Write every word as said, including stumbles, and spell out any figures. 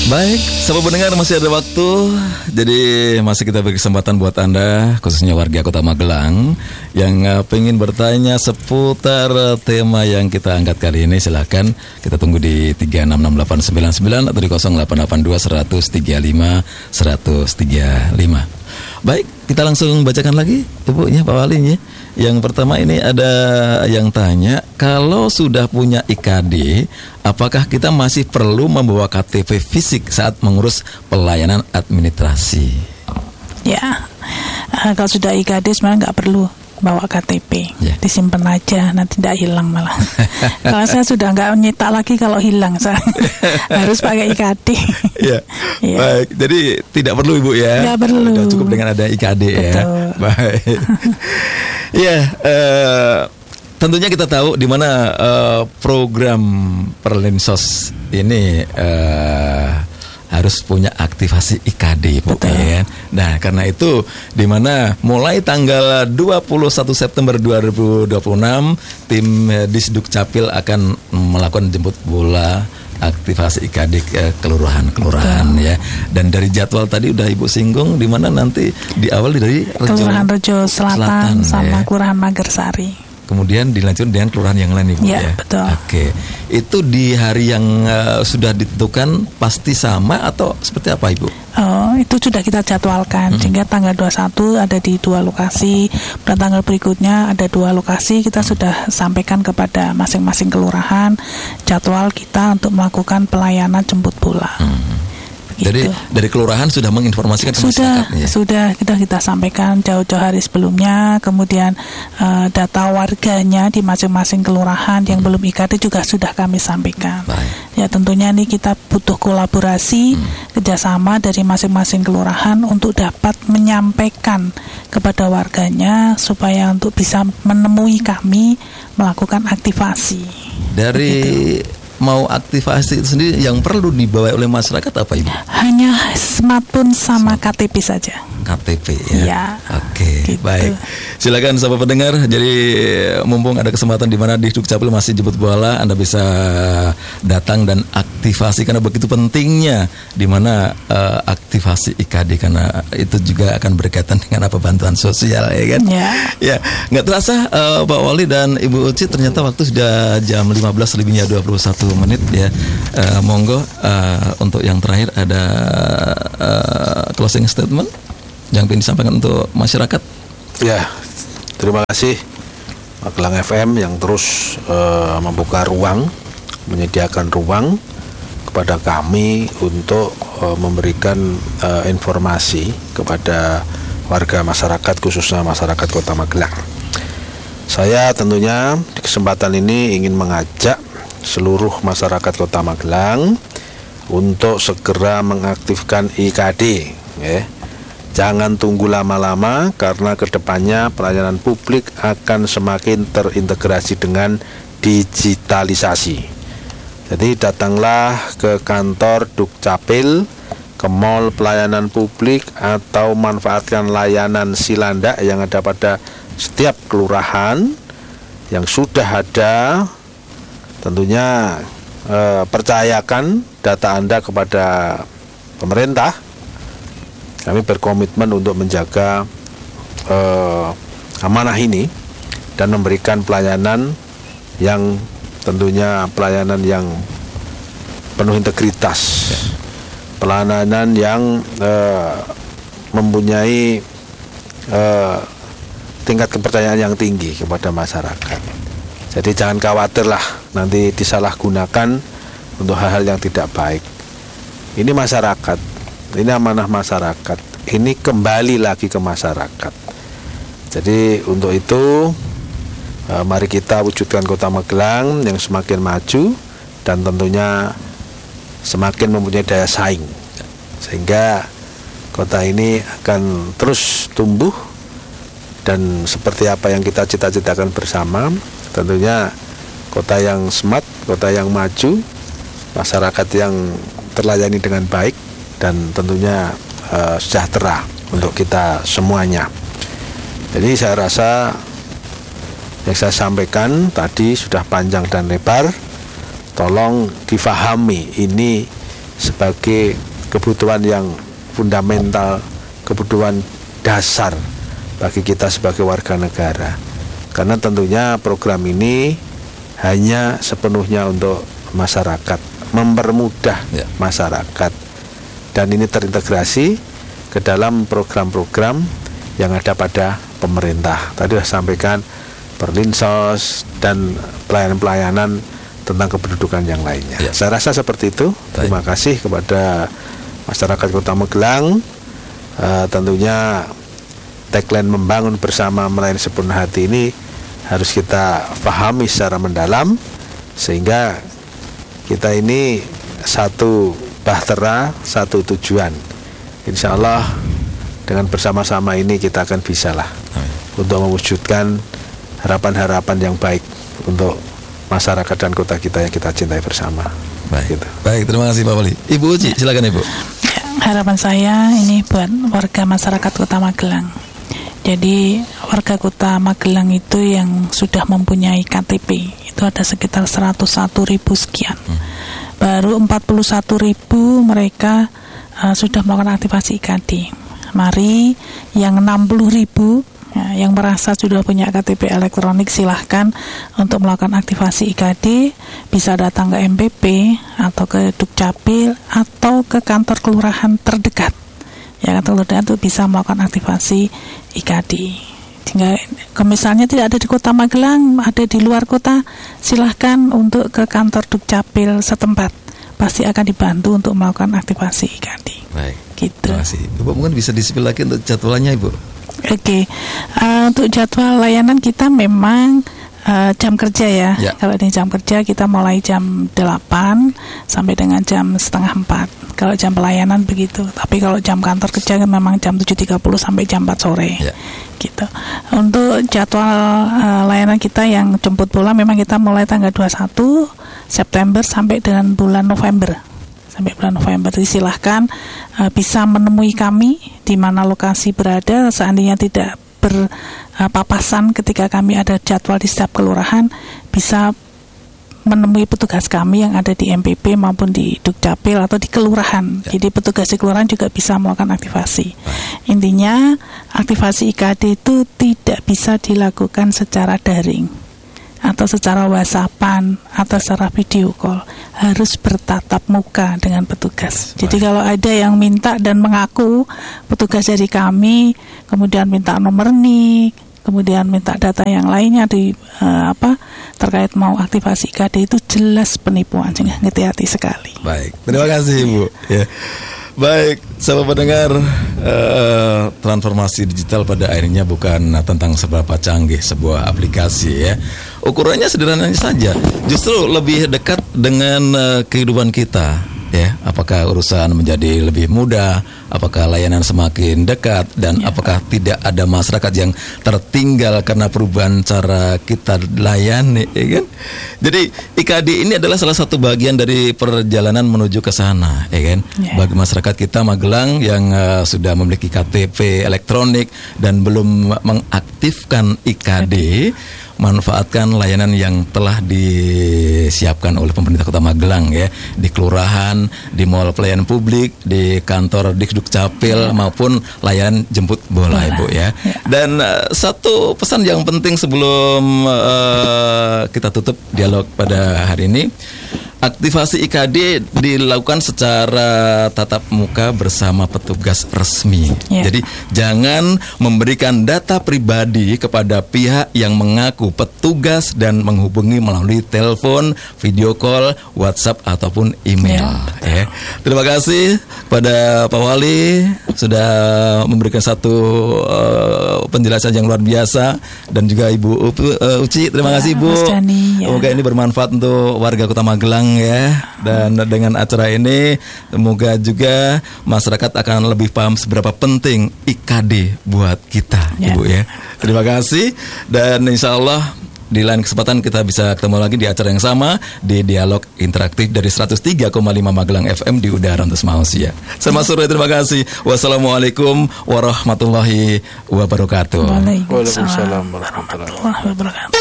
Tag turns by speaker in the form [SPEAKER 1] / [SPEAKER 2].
[SPEAKER 1] Baik, sahabat pendengar, masih ada waktu. Jadi masih kita beri kesempatan buat Anda, khususnya warga Kota Magelang yang uh, pengen bertanya seputar uh, tema yang kita angkat kali ini. Silakan kita tunggu di tiga enam enam delapan sembilan sembilan atau di nol delapan delapan dua seratus tiga puluh lima seratus tiga puluh lima. Baik, kita langsung bacakan lagi Ibunya, Pak Walinya. Yang pertama ini ada yang tanya, kalau sudah punya I K D, apakah kita masih perlu membawa K T P fisik saat mengurus pelayanan administrasi?
[SPEAKER 2] Ya, uh, kalau sudah I K D sebenarnya nggak perlu bawa K T P, yeah. Disimpan aja, nanti tidak hilang malah. Kalau saya sudah nggak nyetak lagi kalau hilang, saya harus pakai I K D.
[SPEAKER 1] Ya, yeah. Baik. Jadi tidak perlu Ibu ya.
[SPEAKER 2] Nggak perlu.
[SPEAKER 1] Sudah cukup dengan ada I K D. Betul. Ya. Baik. Ya, uh, tentunya kita tahu di mana uh, program Perlinsos ini uh, harus punya aktivasi I K D, Bu, ya. Nah, karena itu di mana mulai tanggal dua puluh satu September dua ribu dua puluh enam tim Disduk Capil akan melakukan jemput bola aktivasi I K D ke kelurahan-kelurahan ya. Dan dari jadwal tadi udah Ibu singgung di mana nanti diawali dari Rejo,
[SPEAKER 2] Kelurahan Rejo Selatan, Selatan sama ya. Kelurahan Magersari.
[SPEAKER 1] Kemudian dilanjutkan dengan kelurahan yang lain Ibu ya.
[SPEAKER 2] Ya, betul.
[SPEAKER 1] Oke. Itu di hari yang uh, sudah ditentukan pasti sama atau seperti apa Ibu?
[SPEAKER 2] Oh, itu sudah kita jadwalkan. Mm-hmm. Sehingga tanggal dua puluh satu ada di dua lokasi, dan tanggal berikutnya ada dua lokasi. Kita mm-hmm. sudah sampaikan kepada masing-masing kelurahan jadwal kita untuk melakukan pelayanan jemput bola. Mm-hmm.
[SPEAKER 1] Dari dari kelurahan sudah menginformasikan ke
[SPEAKER 2] sudah,
[SPEAKER 1] masyarakat ya?
[SPEAKER 2] Sudah kita kita sampaikan jauh-jauh hari sebelumnya. Kemudian uh, data warganya di masing-masing kelurahan yang hmm. belum I K D juga sudah kami sampaikan. Baik. Ya tentunya ini kita butuh kolaborasi hmm. kerjasama dari masing-masing kelurahan untuk dapat menyampaikan kepada warganya supaya untuk bisa menemui kami melakukan aktivasi.
[SPEAKER 1] Dari begitu. Mau aktivasi itu sendiri yang perlu dibawa oleh masyarakat apa Ibu?
[SPEAKER 2] Hanya smartphone sama K T P saja.
[SPEAKER 1] K T P ya.
[SPEAKER 2] Ya.
[SPEAKER 1] Oke,
[SPEAKER 2] gitu.
[SPEAKER 1] Baik. Silakan sahabat pendengar. Jadi mumpung ada kesempatan di mana Disduk Capil masih jemput bola, Anda bisa datang dan aktivasi karena begitu pentingnya di mana uh, aktivasi I K D karena itu juga akan berkaitan dengan apa bantuan sosial ya kan?
[SPEAKER 2] Ya.
[SPEAKER 1] Ya, nggak terasa uh, Pak Wali dan Ibu Uci ternyata waktu sudah jam lima belas lebihnya dua puluh satu menit ya. Uh, monggo uh, untuk yang terakhir ada uh, closing statement yang ingin disampaikan untuk masyarakat.
[SPEAKER 3] Ya, terima kasih Magelang F M yang terus uh, membuka ruang, menyediakan ruang kepada kami untuk uh, memberikan uh, informasi kepada warga masyarakat, khususnya masyarakat Kota Magelang. Saya tentunya di kesempatan ini ingin mengajak seluruh masyarakat Kota Magelang untuk segera mengaktifkan I K D ya. Jangan tunggu lama-lama karena kedepannya pelayanan publik akan semakin terintegrasi dengan digitalisasi. Jadi datanglah ke kantor Dukcapil, ke mall pelayanan publik atau manfaatkan layanan Silandak yang ada pada setiap kelurahan yang sudah ada. Tentunya eh, percayakan data Anda kepada pemerintah. Kami berkomitmen untuk menjaga eh, amanah ini dan memberikan pelayanan yang tentunya pelayanan yang penuh integritas, pelayanan yang eh, mempunyai eh, tingkat kepercayaan yang tinggi kepada masyarakat. Jadi jangan khawatirlah nanti disalahgunakan untuk hal-hal yang tidak baik. Ini masyarakat, ini amanah masyarakat, ini kembali lagi ke masyarakat. Jadi untuk itu eh, mari kita wujudkan Kota Magelang yang semakin maju dan tentunya semakin mempunyai daya saing, sehingga kota ini akan terus tumbuh dan seperti apa yang kita cita-citakan bersama. Tentunya kota yang smart, kota yang maju, masyarakat yang terlayani dengan baik dan tentunya uh, sejahtera untuk kita semuanya. Jadi saya rasa yang saya sampaikan tadi sudah panjang dan lebar. Tolong difahami, ini sebagai kebutuhan yang fundamental, kebutuhan dasar bagi kita sebagai warga negara. Karena tentunya program ini hanya sepenuhnya untuk masyarakat, mempermudah ya. masyarakat, dan ini terintegrasi ke dalam program-program yang ada pada pemerintah. Tadi sudah sampaikan Perlinsos dan pelayanan-pelayanan tentang kependudukan yang lainnya. Ya. Saya rasa seperti itu. Baik. Terima kasih kepada masyarakat Kota Magelang. Uh, tentunya tagline membangun bersama melayani sepenuh hati ini harus kita pahami secara mendalam, sehingga kita ini satu bahtera, satu tujuan. Insya Allah dengan bersama-sama ini kita akan bisa lah Amin. untuk mewujudkan harapan-harapan yang baik untuk masyarakat dan kota kita yang kita cintai bersama.
[SPEAKER 1] Baik, gitu. Baik, terima kasih Pak Wali. Ibu Uci, silakan Ibu.
[SPEAKER 2] Ya, harapan saya ini buat warga masyarakat Kota Magelang. Jadi warga Kota Magelang itu yang sudah mempunyai K T P itu ada sekitar seratus satu ribu sekian. Hmm. Baru empat puluh satu ribu mereka uh, sudah melakukan aktivasi I K D. Mari yang enam puluh ribu ya, yang merasa sudah punya K T P elektronik silahkan untuk melakukan aktivasi I K D, bisa datang ke M P P atau ke Dukcapil atau ke kantor kelurahan terdekat. Ya, kantor kelurahan itu bisa melakukan aktivasi I K D. Sehingga misalnya tidak ada di Kota Magelang, ada di luar kota, silahkan untuk ke kantor Dukcapil setempat. Pasti akan dibantu untuk melakukan aktivasi I K D.
[SPEAKER 1] Baik.
[SPEAKER 2] Gitu.
[SPEAKER 1] Terima kasih. Ibu mungkin bisa disipil lagi untuk jadwalnya, Ibu.
[SPEAKER 2] Oke, okay. uh, untuk jadwal layanan kita memang uh, jam kerja ya. ya. Kalau ini jam kerja kita mulai jam delapan sampai dengan jam setengah empat. Kalau jam pelayanan begitu. Tapi kalau jam kantor kerja kan memang jam tujuh tiga puluh sampai jam empat sore. Ya. Gitu. Untuk jadwal uh, layanan kita yang jemput bola memang kita mulai tanggal dua puluh satu September sampai dengan bulan November. Sampai bulan November, silahkan uh, bisa menemui kami di mana lokasi berada. Seandainya tidak berpapasan uh, ketika kami ada jadwal di setiap kelurahan, bisa menemui petugas kami yang ada di M P P maupun di Dukcapil atau di kelurahan. Ya. Jadi petugas di kelurahan juga bisa melakukan aktivasi. Baik. Intinya aktivasi I K D itu tidak bisa dilakukan secara daring atau secara WhatsAppan atau secara video call, harus bertatap muka dengan petugas. Jadi Baik. kalau ada yang minta dan mengaku petugas dari kami, kemudian minta nomor nik, kemudian minta data yang lainnya di uh, apa terkait mau aktivasi I K D, itu jelas penipuan, sehingga hati-hati sekali.
[SPEAKER 1] Baik, terima kasih Ibu. Ya. Baik, sahabat pendengar, uh, transformasi digital pada akhirnya bukan tentang seberapa canggih sebuah aplikasi ya. Ukurannya sederhana saja, justru lebih dekat dengan uh, kehidupan kita ya. Apakah urusan menjadi lebih mudah, apakah layanan semakin dekat, dan ya. apakah tidak ada masyarakat yang tertinggal karena perubahan cara kita layani ya kan? Jadi I K D ini adalah salah satu bagian dari perjalanan menuju ke sana ya kan? Ya. Bagi masyarakat kita Magelang yang uh, sudah memiliki K T P elektronik dan belum mengaktifkan I K D, manfaatkan layanan yang telah disiapkan oleh pemerintah Kota Magelang ya, di kelurahan, di mall pelayanan publik, di kantor Dukcapil ya. maupun layanan jemput bola, bola. Ibu ya. ya. Dan uh, satu pesan yang penting sebelum uh, kita tutup dialog pada hari ini, aktivasi I K D dilakukan secara tatap muka bersama petugas resmi. Yeah. Jadi jangan memberikan data pribadi kepada pihak yang mengaku petugas dan menghubungi melalui telepon, video call, WhatsApp ataupun email. Yeah. Ya. Terima kasih pada Pak Wali sudah memberikan satu uh, penjelasan yang luar biasa, dan juga Ibu uh, Uci. Terima yeah, kasih Ibu. Yeah. Semoga ini bermanfaat untuk warga Kota Magelang ya, dan dengan acara ini semoga juga masyarakat akan lebih paham seberapa penting I K D buat kita ya. Ibu ya. Terima kasih, dan insya Allah di lain kesempatan kita bisa ketemu lagi di acara yang sama, di dialog interaktif dari seratus tiga koma lima Magelang F M di udara untuk manusia. Selamat sore, terima kasih. Wassalamualaikum warahmatullahi wabarakatuh.
[SPEAKER 2] Waalaikumsalam warahmatullahi wabarakatuh.